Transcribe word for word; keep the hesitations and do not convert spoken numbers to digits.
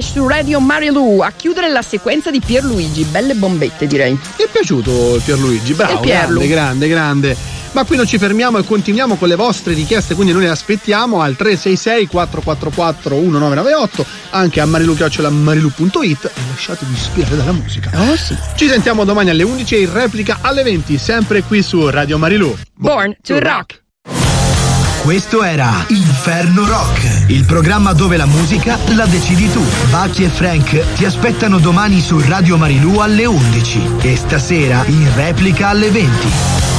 Flash su Radio Marilu a chiudere la sequenza di Pierluigi. Belle bombette, direi. Mi è piaciuto il Pierluigi, bravo, grande, grande, grande. Ma qui non ci fermiamo e continuiamo con le vostre richieste, quindi noi le aspettiamo al tre sei sei quattro quattro quattro uno nove nove otto, anche a marilu chiocciola marilu punto it, e lasciatevi ispirare dalla musica. Oh sì. Ci sentiamo domani alle undici e in replica alle venti, sempre qui su Radio Marilu. Born to rock. Questo era Inferno Rock, il programma dove la musica la decidi tu. Bucky e Frank ti aspettano domani su Radio Marilu alle undici e stasera in replica alle venti.